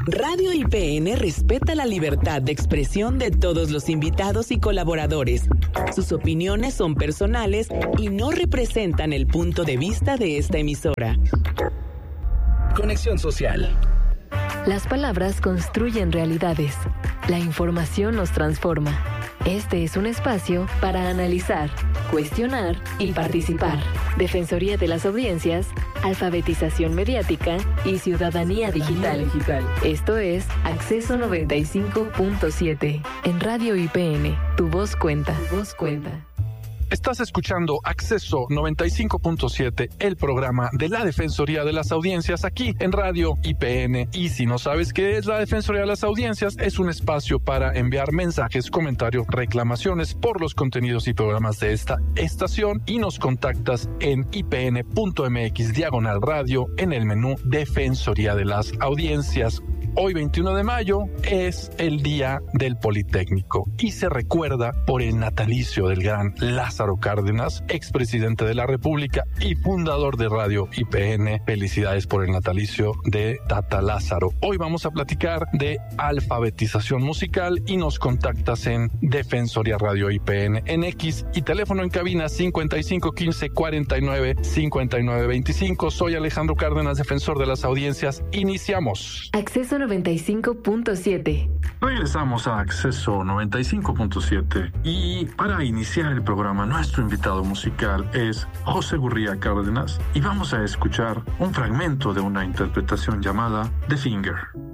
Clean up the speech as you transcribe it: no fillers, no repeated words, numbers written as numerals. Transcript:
Radio IPN respeta la libertad de expresión de todos los invitados y colaboradores. Sus opiniones son personales y no representan el punto de vista de esta emisora. Conexión social. Las palabras construyen realidades. La información nos transforma. Este es un espacio para analizar, cuestionar y participar. Defensoría de las audiencias, alfabetización mediática y ciudadanía digital. Esto es Acceso 95.7 en Radio IPN. Tu voz cuenta. Estás escuchando Acceso 95.7, el programa de la Defensoría de las Audiencias aquí en Radio IPN. Y si no sabes qué es la Defensoría de las Audiencias, es un espacio para enviar mensajes, comentarios, reclamaciones por los contenidos y programas de esta estación y nos contactas en ipn.mx/radio en el menú Defensoría de las Audiencias. Hoy, 21 de mayo, es el Día del Politécnico y se recuerda por el natalicio del gran Lázaro Cárdenas, expresidente de la República y fundador de Radio IPN. Felicidades por el natalicio de Tata Lázaro. Hoy vamos a platicar de alfabetización musical y nos contactas en Defensoría Radio IPN en X y teléfono en cabina 5515 49 59 25. Soy Alejandro Cárdenas, defensor de las audiencias. Iniciamos. Acceso 95.7. Regresamos a Acceso 95.7 y para iniciar el programa nuestro invitado musical es José Gurría Cárdenas y vamos a escuchar un fragmento de una interpretación llamada The Finger.